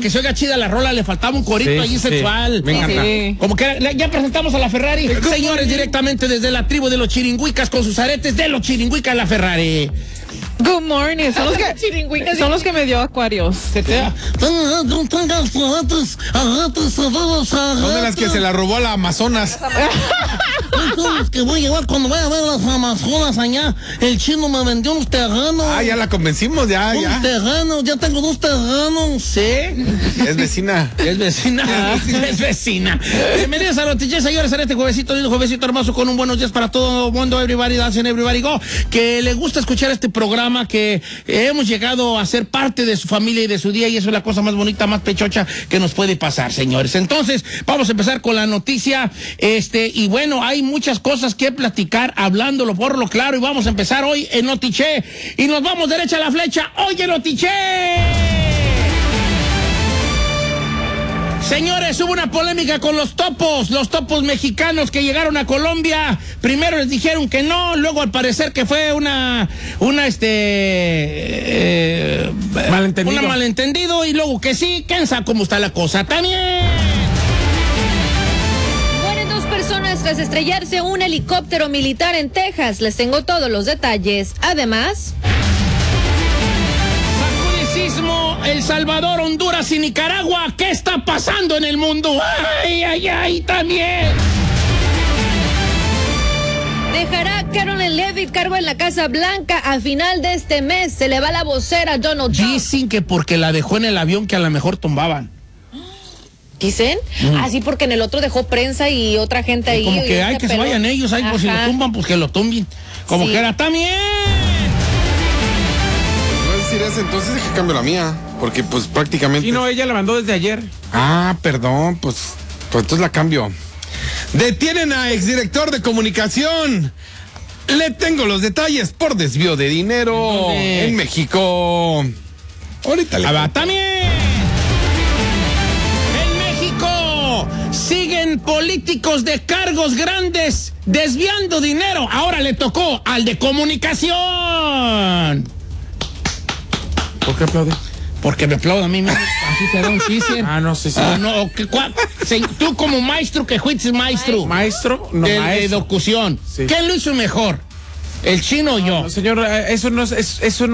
que se oiga chida la rola, le faltaba un corito allí sexual. Me encanta. Sí. Como que ya presentamos a la Ferrari. Señores, directamente desde la tribu de los chiringüicas con sus aretes de los chiringüicas la Ferrari. Good morning. Son los que me dio Acuarios. Se te da. Son de las que se la robó a la Amazonas. Son los que voy a llevar cuando vaya a ver las Amazonas allá. El chino me vendió unos terrenos. Ah, ya la convencimos, ya. Unos terrenos, ya tengo 2 terrenos. Sí. Es vecina. Es vecina, es vecina. Bienvenidos a Noticias, señores, en este juevesito hermoso con un buenos días para todo el mundo, everybody dancing, everybody go, que le gusta escuchar este programa, que hemos llegado a ser parte de su familia y de su día, y eso es la cosa más bonita, más pechocha que nos puede pasar, señores. Entonces, vamos a empezar con la noticia, y bueno, hay muchas cosas que platicar, hablándolo por lo claro, y vamos a empezar hoy en Notiche, y nos vamos derecha a la flecha, hoy en Notiche. Señores, hubo una polémica con los topos mexicanos que llegaron a Colombia. Primero les dijeron que no, luego al parecer que fue malentendido, y luego que sí. ¿Quién sabe cómo está la cosa? También mueren 2 personas tras estrellarse un helicóptero militar en Texas. Les tengo todos los detalles. Además, sismo, El Salvador, Honduras y Nicaragua. ¿Qué está pasando en el mundo? ¡Ay, también! dejará Caroline Leavitt cargo en la Casa Blanca a final de este mes. Se le va la vocera Donald Trump. Dicen que porque la dejó en el avión que a lo mejor tumbaban. ¿Dicen? Así porque en el otro dejó prensa y otra gente ahí. Como que hay que se vayan ellos, ahí por si lo tumban, pues que lo tumben. Como que era también. Eso, entonces deja cambio la mía, porque pues prácticamente... Sí, no, ella la mandó desde ayer. Ah, perdón, pues entonces la cambio. Detienen a exdirector de comunicación. Le tengo los detalles por desvío de dinero en México. Ahorita le... También. En México siguen políticos de cargos grandes desviando dinero. Ahora le tocó al de comunicación. ¿Por qué aplaude? Porque me aplaudo a mí mismo. Así se da un chiste. No sé si. No, tú como maestro que fuiste maestro. ¿Maestro? No, de maestro. locución. Sí. ¿Quién lo hizo mejor? ¿El chino o yo? No, señor, eso no es, eso